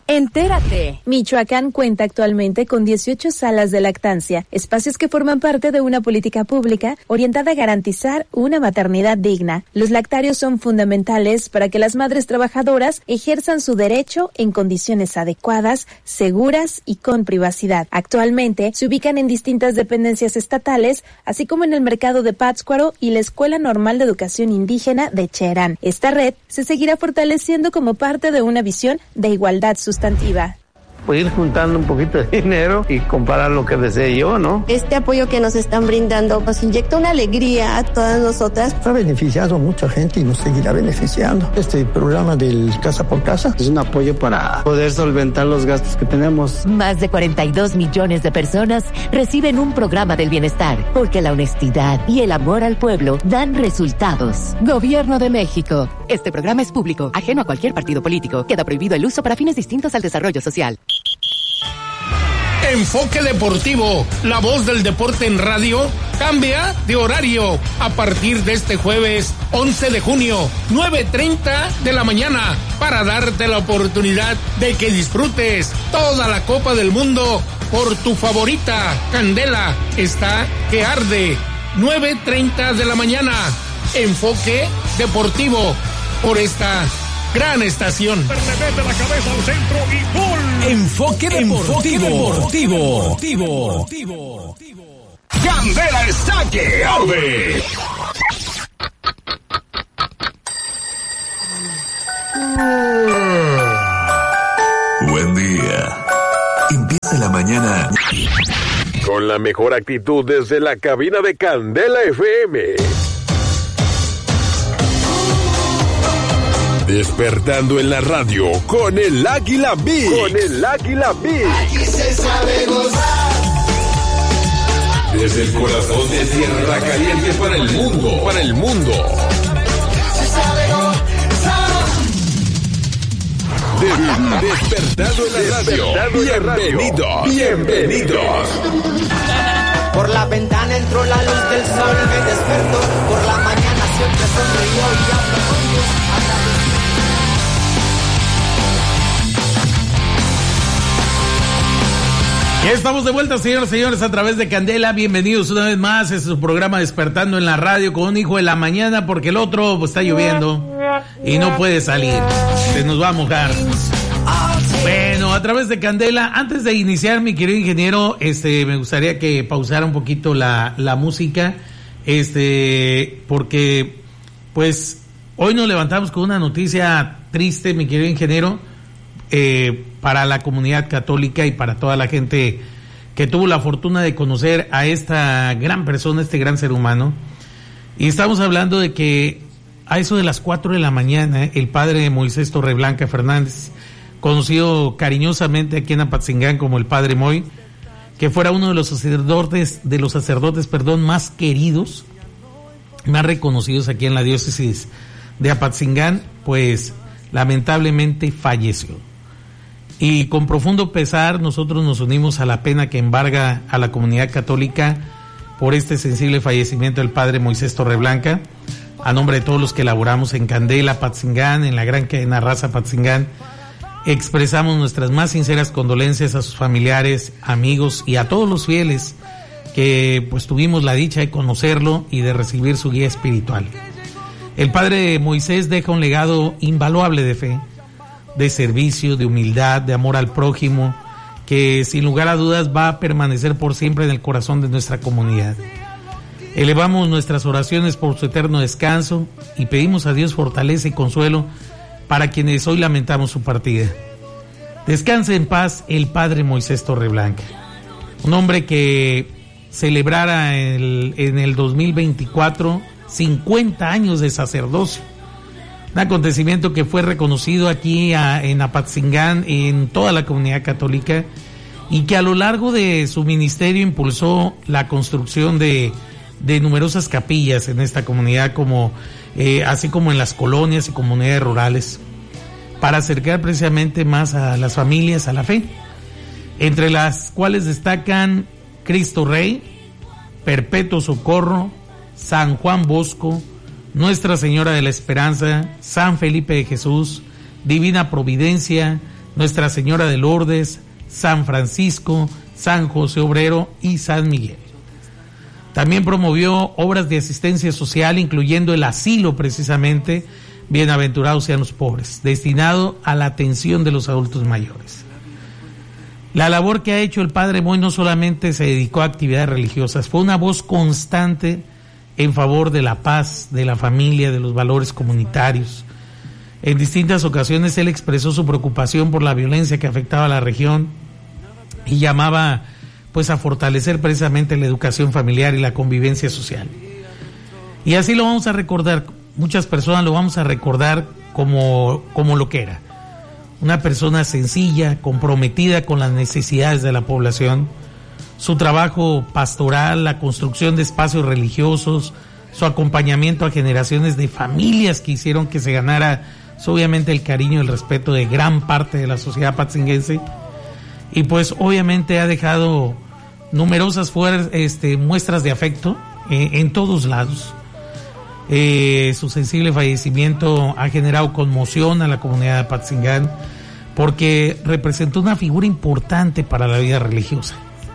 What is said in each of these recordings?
Entérate. Michoacán cuenta actualmente con 18 salas de lactancia, espacios que forman parte de una política pública orientada a garantizar una maternidad digna. Los lactarios son fundamentales para que las madres trabajadoras ejerzan su derecho en condiciones adecuadas, seguras y con privacidad. Actualmente se ubican en distintas dependencias estatales, así como en el mercado de Pátzcuaro y la Escuela Normal de Educación Indígena de Cherán. Esta red se seguirá fortaleciendo como parte de una visión de igualdad sustantiva. Pues ir juntando un poquito de dinero y comparar lo que desee yo, ¿no? Este apoyo que nos están brindando nos inyecta una alegría a todas nosotras. Ha beneficiado a mucha gente y nos seguirá beneficiando. Este programa del Casa por Casa es un apoyo para poder solventar los gastos que tenemos. Más de 42 millones de personas reciben un programa del bienestar, porque la honestidad y el amor al pueblo dan resultados. Gobierno de México. Este programa es público, ajeno a cualquier partido político. Queda prohibido el uso para fines distintos al desarrollo social. Enfoque Deportivo, la voz del deporte en radio, cambia de horario a partir de este jueves 11 de junio, 9:30 de la mañana, para darte la oportunidad de que disfrutes toda la Copa del Mundo por tu favorita. Candela está que arde, 9:30 de la mañana, Enfoque Deportivo, por esta gran estación. Le mete la cabeza al centro y gol. Enfoque Deportivo. Candela está que arde. Buen día. Empieza la mañana con la mejor actitud desde la cabina de Candela FM. Despertando en la radio con el Águila Beat. Aquí se sabe gozar. Desde el corazón de Tierra Caliente para el mundo. Se sabe gozar. Despertando en la radio. Bienvenidos. Por la ventana entró la luz del sol, me despertó. Por la mañana siempre sonrió y habló con Dios. Ya estamos de vuelta, señoras y señores, a través de Candela. Bienvenidos una vez más. Es su programa Despertando en la Radio con un hijo de la mañana, porque el otro pues, está lloviendo y no puede salir. Se nos va a mojar. Bueno, a través de Candela. Antes de iniciar, mi querido ingeniero, me gustaría que pausara un poquito la música, porque pues hoy nos levantamos con una noticia triste, mi querido ingeniero, para la comunidad católica y para toda la gente que tuvo la fortuna de conocer a esta gran persona, este gran ser humano. Y estamos hablando de que a eso de las 4 de la mañana, el padre Moisés Torreblanca Fernández, conocido cariñosamente aquí en Apatzingán como el Padre Moy, que fuera uno de los sacerdotes más queridos, más reconocidos aquí en la diócesis de Apatzingán, pues lamentablemente falleció. Y con profundo pesar nosotros nos unimos a la pena que embarga a la comunidad católica por este sensible fallecimiento del padre Moisés Torreblanca. A nombre de todos los que laboramos en Candela, Apatzingán, en la gran cadena Raza Apatzingán, expresamos nuestras más sinceras condolencias a sus familiares, amigos y a todos los fieles que pues tuvimos la dicha de conocerlo y de recibir su guía espiritual. El padre Moisés deja un legado invaluable de fe, de servicio, de humildad, de amor al prójimo, que sin lugar a dudas va a permanecer por siempre en el corazón de nuestra comunidad. Elevamos nuestras oraciones por su eterno descanso y pedimos a Dios fortaleza y consuelo para quienes hoy lamentamos su partida. Descanse en paz el padre Moisés Torreblanca, un hombre que celebrara en el 2024 50 años de sacerdocio. Un acontecimiento que fue reconocido aquí en Apatzingán, en toda la comunidad católica, y que a lo largo de su ministerio impulsó la construcción de numerosas capillas en esta comunidad, así como en las colonias y comunidades rurales, para acercar precisamente más a las familias a la fe, entre las cuales destacan Cristo Rey, Perpetuo Socorro, San Juan Bosco, Nuestra Señora de la Esperanza, San Felipe de Jesús, Divina Providencia, Nuestra Señora de Lourdes, San Francisco, San José Obrero y San Miguel. También promovió obras de asistencia social, incluyendo el asilo precisamente, Bienaventurados sean los pobres, destinado a la atención de los adultos mayores. La labor que ha hecho el Padre Moy no solamente se dedicó a actividades religiosas, fue una voz constante en favor de la paz, de la familia, de los valores comunitarios. En distintas ocasiones él expresó su preocupación por la violencia que afectaba a la región y llamaba pues a fortalecer precisamente la educación familiar y la convivencia social. Y así lo vamos a recordar, muchas personas lo vamos a recordar como lo que era. Una persona sencilla, comprometida con las necesidades de la población. Su trabajo pastoral, la construcción de espacios religiosos, su acompañamiento a generaciones de familias que hicieron que se ganara obviamente el cariño y el respeto de gran parte de la sociedad patzinguense. Y pues obviamente ha dejado numerosas muestras de afecto en todos lados. Su sensible fallecimiento ha generado conmoción a la comunidad de Apatzingán porque representó una figura importante para la vida religiosa.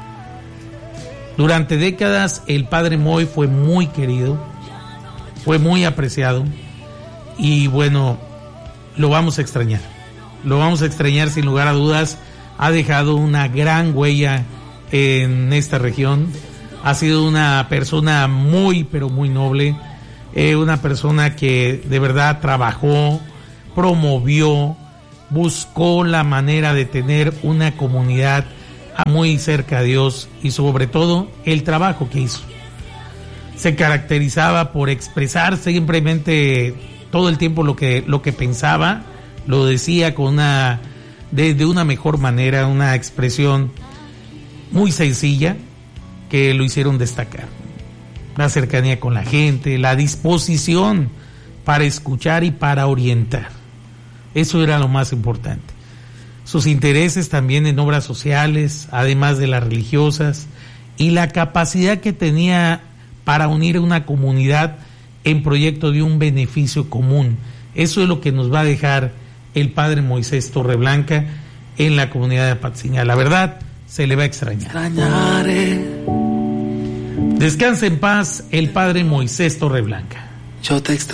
Durante décadas el Padre Moy fue muy querido, fue muy apreciado y bueno, lo vamos a extrañar. Lo vamos a extrañar sin lugar a dudas. Ha dejado una gran huella en esta región. Ha sido una persona muy, pero muy noble. Una persona que de verdad trabajó, promovió, buscó la manera de tener una comunidad muy cerca de Dios y sobre todo el trabajo que hizo. Se caracterizaba por expresar simplemente todo el tiempo lo que pensaba, lo decía con de una mejor manera, una expresión muy sencilla que lo hicieron destacar. La cercanía con la gente, la disposición para escuchar y para orientar. Eso era lo más importante. Sus intereses también en obras sociales, además de las religiosas, y la capacidad que tenía para unir a una comunidad en proyecto de un beneficio común. Eso es lo que nos va a dejar el Padre Moisés Torreblanca en la comunidad de Apatzingán. La verdad, se le va a extrañar. Descansa en paz el Padre Moisés Torreblanca. Yo te extraño.